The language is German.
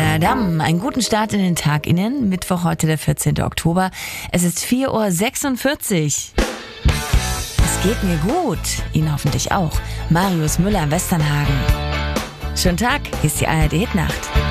Schwadadam. Einen guten Start in den Tag Ihnen. Mittwoch, heute der 14. Oktober. Es ist 4:46 Uhr. Es geht mir gut. Ihnen hoffentlich auch. Marius Müller, Westernhagen. Schönen Tag, hier ist die ARD Hitnacht.